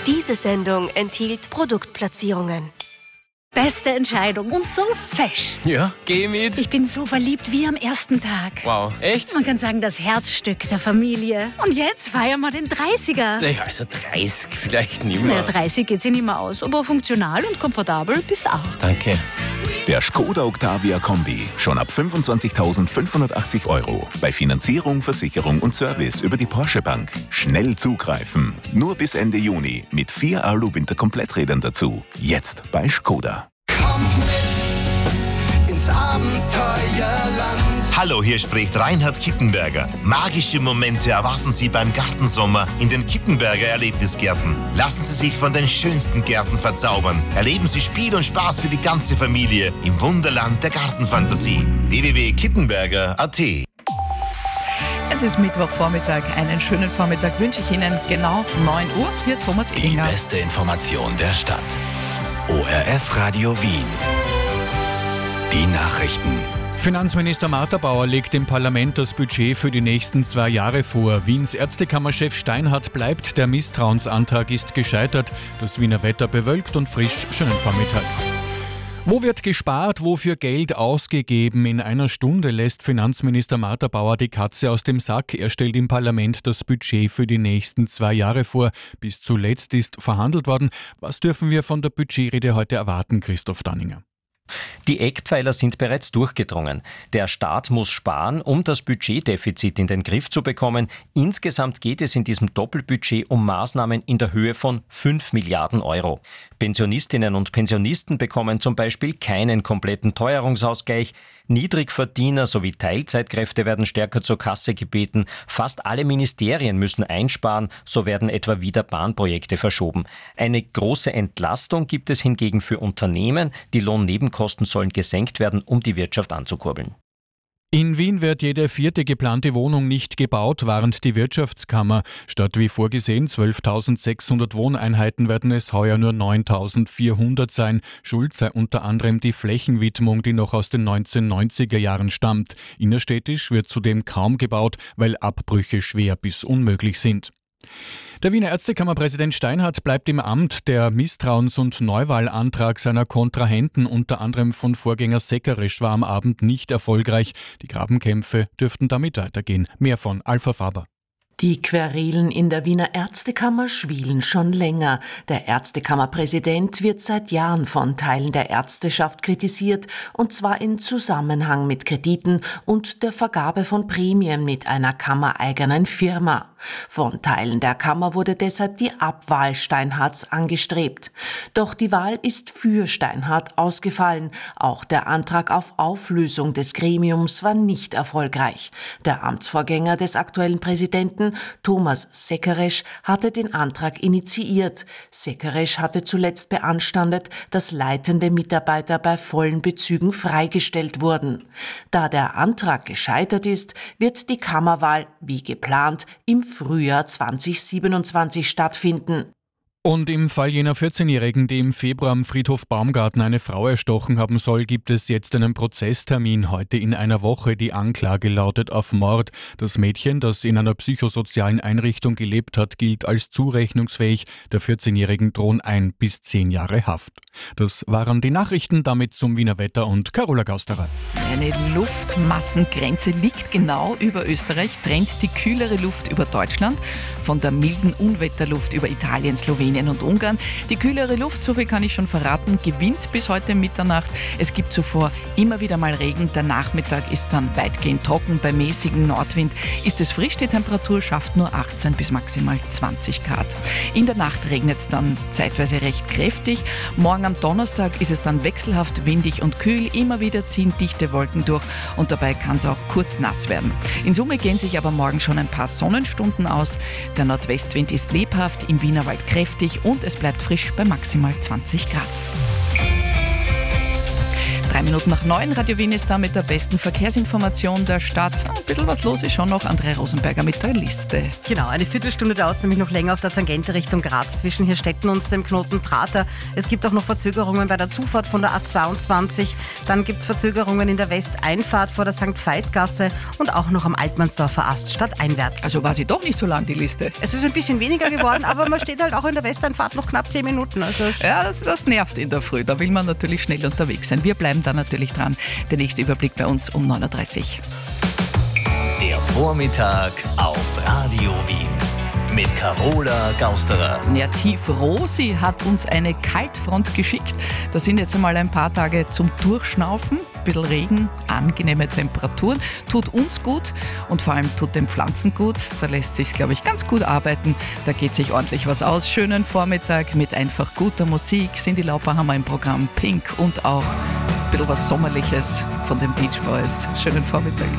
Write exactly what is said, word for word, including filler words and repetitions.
Diese Sendung enthielt Produktplatzierungen. Beste Entscheidung und so fesch. Ja, geh mit. Ich bin so verliebt wie am ersten Tag. Wow, echt? Man kann sagen, das Herzstück der Familie. Und jetzt feiern wir den dreißiger. Naja, also dreißig vielleicht nicht mehr. Naja, dreißig geht sich nicht mehr aus, aber funktional und komfortabel bist auch. Danke. Der Skoda Octavia Kombi. Schon ab fünfundzwanzigtausendfünfhundertachtzig Euro. Bei Finanzierung, Versicherung und Service über die Porsche Bank. Schnell zugreifen. Nur bis Ende Juni. Mit vier Alu-Winter-Kompletträdern dazu. Jetzt bei Skoda. Kommt mit ins Abenteuerland. Hallo, hier spricht Reinhard Kittenberger. Magische Momente erwarten Sie beim Gartensommer in den Kittenberger Erlebnisgärten. Lassen Sie sich von den schönsten Gärten verzaubern. Erleben Sie Spiel und Spaß für die ganze Familie im Wunderland der Gartenfantasie. w w w punkt kittenberger punkt a t. Es ist Mittwochvormittag. Einen schönen Vormittag wünsche ich Ihnen. Genau neun Uhr. Hier Thomas Die Edinger. beste Information der Stadt. O R F Radio Wien. Die Nachrichten. Finanzminister Martha Bauer legt dem Parlament das Budget für die nächsten zwei Jahre vor. Wiens Ärztekammerchef Steinhardt bleibt, der Misstrauensantrag ist gescheitert. Das Wiener Wetter bewölkt und frisch. Schönen Vormittag. Wo wird gespart, wofür Geld ausgegeben? In einer Stunde lässt Finanzminister Martha Bauer die Katze aus dem Sack. Er stellt im Parlament das Budget für die nächsten zwei Jahre vor. Bis zuletzt ist verhandelt worden. Was dürfen wir von der Budgetrede heute erwarten, Christoph Danninger? Die Eckpfeiler sind bereits durchgedrungen. Der Staat muss sparen, um das Budgetdefizit in den Griff zu bekommen. Insgesamt geht es in diesem Doppelbudget um Maßnahmen in der Höhe von fünf Milliarden Euro. Pensionistinnen und Pensionisten bekommen zum Beispiel keinen kompletten Teuerungsausgleich. Niedrigverdiener sowie Teilzeitkräfte werden stärker zur Kasse gebeten. Fast alle Ministerien müssen einsparen, so werden etwa wieder Bahnprojekte verschoben. Eine große Entlastung gibt es hingegen für Unternehmen. Die Lohnnebenkosten sollen gesenkt werden, um die Wirtschaft anzukurbeln. In Wien wird jede vierte geplante Wohnung nicht gebaut, warnt die Wirtschaftskammer. Statt wie vorgesehen zwölftausendsechshundert Wohneinheiten werden es heuer nur neuntausendvierhundert sein. Schuld sei unter anderem die Flächenwidmung, die noch aus den neunzehnhundertneunziger Jahren stammt. Innerstädtisch wird zudem kaum gebaut, weil Abbrüche schwer bis unmöglich sind. Der Wiener Ärztekammerpräsident Steinhardt bleibt im Amt. Der Misstrauens- und Neuwahlantrag seiner Kontrahenten, unter anderem von Vorgänger Sekeresch, war am Abend nicht erfolgreich. Die Grabenkämpfe dürften damit weitergehen. Mehr von Alpha Faber. Die Querelen in der Wiener Ärztekammer schwielen schon länger. Der Ärztekammerpräsident wird seit Jahren von Teilen der Ärzteschaft kritisiert, und zwar in Zusammenhang mit Krediten und der Vergabe von Prämien mit einer kammereigenen Firma. Von Teilen der Kammer wurde deshalb die Abwahl Steinhardts angestrebt. Doch die Wahl ist für Steinhardt ausgefallen. Auch der Antrag auf Auflösung des Gremiums war nicht erfolgreich. Der Amtsvorgänger des aktuellen Präsidenten, Thomas Sekeresch, hatte den Antrag initiiert. Sekeresch hatte zuletzt beanstandet, dass leitende Mitarbeiter bei vollen Bezügen freigestellt wurden. Da der Antrag gescheitert ist, wird die Kammerwahl, wie geplant, im Frühjahr zweitausendsiebenundzwanzig stattfinden. Und im Fall jener vierzehnjährigen, die im Februar am Friedhof Baumgarten eine Frau erstochen haben soll, gibt es jetzt einen Prozesstermin heute in einer Woche. Die Anklage lautet auf Mord. Das Mädchen, das in einer psychosozialen Einrichtung gelebt hat, gilt als zurechnungsfähig. Der vierzehnjährigen drohen ein bis zehn Jahre Haft. Das waren die Nachrichten, damit zum Wiener Wetter und Carola Gausterer. Eine Luftmassengrenze liegt genau über Österreich, trennt die kühlere Luft über Deutschland von der milden Unwetterluft über Italien, Slowenien und Ungarn. Die kühlere Luft, so viel kann ich schon verraten, gewinnt bis heute Mitternacht. Es gibt zuvor immer wieder mal Regen. Der Nachmittag ist dann weitgehend trocken. Bei mäßigem Nordwind ist es frisch. Die Temperatur schafft nur achtzehn bis maximal zwanzig Grad. In der Nacht regnet es dann zeitweise recht kräftig. Morgen am Donnerstag ist es dann wechselhaft windig und kühl. Immer wieder ziehen dichte Wolken durch und dabei kann es auch kurz nass werden. In Summe gehen sich aber morgen schon ein paar Sonnenstunden aus. Der Nordwestwind ist lebhaft, im Wienerwald kräftig und es bleibt frisch bei maximal zwanzig Grad. Drei Minuten nach neun. Radio Wien ist da mit der besten Verkehrsinformation der Stadt. Ein bisschen was los ist schon noch. Andrea Rosenberger mit der Liste. Genau, eine Viertelstunde dauert es nämlich noch länger auf der Tangente Richtung Graz zwischen Hirstetten und dem Knoten Prater. Es gibt auch noch Verzögerungen bei der Zufahrt von der A zweiundzwanzig. Dann gibt es Verzögerungen in der Westeinfahrt vor der Sankt Veit-Gasse und auch noch am Altmannsdorfer Ast stadteinwärts. Also war sie doch nicht so lang, die Liste. Es ist ein bisschen weniger geworden, aber man steht halt auch in der Westeinfahrt noch knapp zehn Minuten. Also ja, das, das nervt in der Früh. Da will man natürlich schnell unterwegs sein. Wir bleiben da natürlich dran. Der nächste Überblick bei uns um neun Uhr dreißig. Der Vormittag auf Radio Wien mit Carola Gausterer. Ja, Tief Rosi hat uns eine Kaltfront geschickt. Da sind jetzt einmal ein paar Tage zum Durchschnaufen. Ein bisschen Regen, angenehme Temperaturen. Tut uns gut und vor allem tut den Pflanzen gut. Da lässt sich, glaube ich, ganz gut arbeiten. Da geht sich ordentlich was aus. Schönen Vormittag mit einfach guter Musik. Cindy Lauper haben wir im Programm, Pink und auch ein bisschen was Sommerliches von den Beach Boys. Schönen Vormittag.